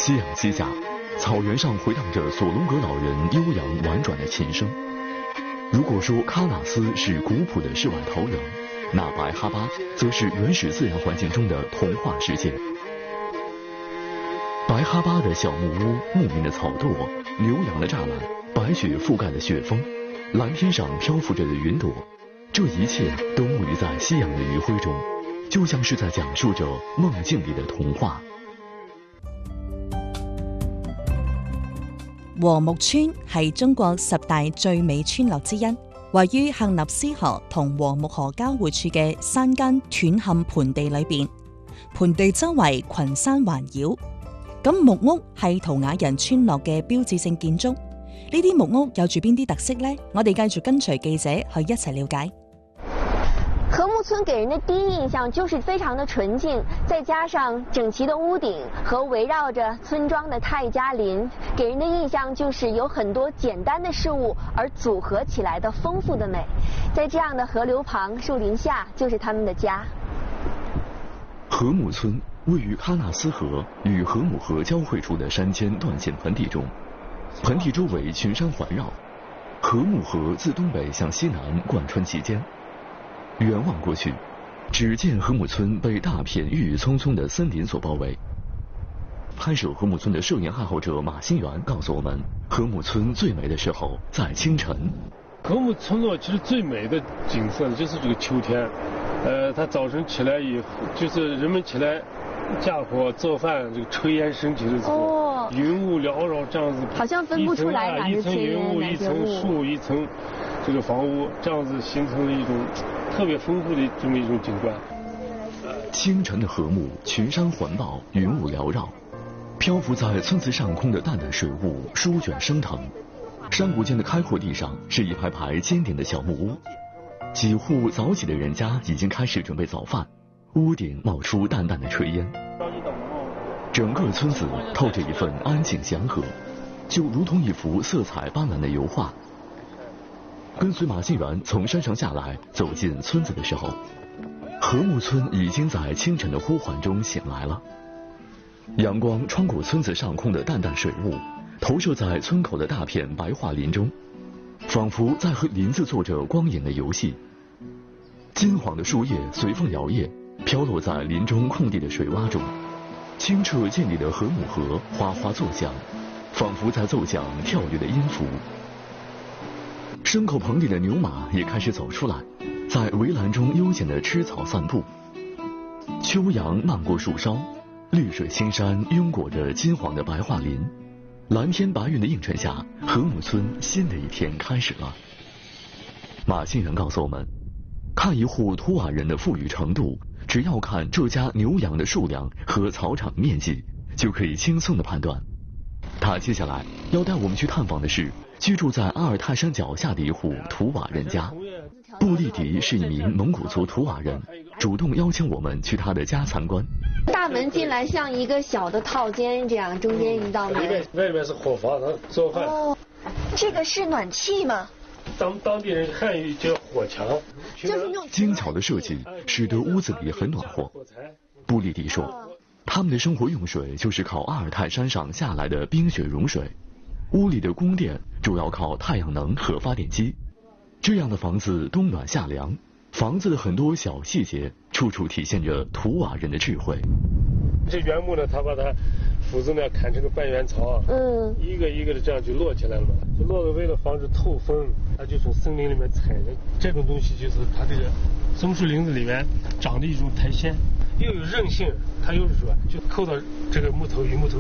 夕阳西下，草原上回荡着索隆格老人悠扬婉转的琴声。如果说喀纳斯是古朴的世外桃源，那白哈巴则是原始自然环境中的童话世界。白哈巴的小木屋、牧民的草垛、牛羊的栅栏、白雪覆盖的雪峰、蓝天上漂浮着的云朵，这一切都沐浴在夕阳的余晖中，就像是在讲述着梦境里的童话。 禾木村係中國10大最美村落之一，位於喀納斯河同禾木河交匯處嘅山間斷陷盆地裏邊，盆地周圍群山環繞。咁木屋係圖瓦人村落嘅標誌性建築，呢啲木屋有住邊啲特色呢？我哋繼續跟隨記者去一齊了解。 禾木村給人的第一印象就是非常的純淨，再加上整齊的屋頂和圍繞着村莊的泰加林，給人的印象就是有很多簡單的事物而組合起來的豐富的美。在這樣的河流旁、樹林下，就是他們的家。 禾木村位於喀納斯河與禾木河交匯處的山間斷線盆地中，盆地周圍群山環繞，禾木河自東北向西南貫穿其間。遠望過去，只見禾木村被大片鬱鬱蔥蔥的森林所包圍。拍攝禾木村的攝影愛好者馬新元告訴我們，禾木村最美的時候在清晨。 禾木村落其實最美的景色就是這個秋天，它早晨起來以後，就是人們起來架火做飯，這個炊煙升起的時候，雲霧繚繞，這樣子， 好像分不出來哪一層雲霧，一層樹，一層這個房屋，這樣子形成了一種特別豐富的這麼一種景觀。 清晨的禾木，群山環抱，雲霧繚繞，漂浮在村子上空的淡淡水霧舒卷升騰。山谷間的開闊地上是一排排尖頂的小木屋，幾戶早起的人家已經開始準備早飯，屋頂冒出淡淡的炊煙。整個村子透着一份安靜祥和，就如同一幅色彩斑斕的油畫。跟隨馬新元從山上下來，走進村子的時候，禾木村已經在清晨的呼喚中醒來了。陽光穿過村子上空的淡淡水霧，投射在村口的大片白桦林中，仿佛在和林子做着光影的遊戲。金黃的樹葉隨風搖曳，飄落在林中空地的水洼中，清澈見底的禾木河嘩嘩作響，仿佛在奏響跳躍的音符。牲口棚裡的牛馬也開始走出來，在圍欄中悠閒地吃草散步。秋陽漫過樹梢，綠水青山擁裹着金黃的白桦林，藍天白雲的映襯下，禾木村新的一天開始了。馬新元告訴我們，看一戶圖瓦人的富裕程度，只要看這家牛羊的數量和草場面積，就可以輕鬆地判斷。他接下來要帶我們去探訪的是居住在阿爾泰山腳下的一戶圖瓦人家。布利迪是一名蒙古族圖瓦人，主動邀請我們去他的家參觀。 大門進來像一個小的套間，這樣中間一道門。 外面是火房，做飯。 哦，這個是暖氣嗎？ 當地人漢語叫火牆， 就是用精巧的設計使得屋子裡很暖和。布利迪說，他們的生活用水就是靠阿爾泰山上下來的冰雪融水，屋裡的供電主要靠太陽能和發電機。這樣的房子冬暖夏涼，房子的很多小細節處處體現着圖瓦人的智慧。 這原木呢，他把它斧子呢砍成個半圓槽，一個一個的這樣就摞起來了。就摞的為了防止透風，它就從森林裡面採的這種東西，就是它這個松樹林子裡面長的一種苔蘚，又有韌性，它又軟，就扣到這個木頭與木頭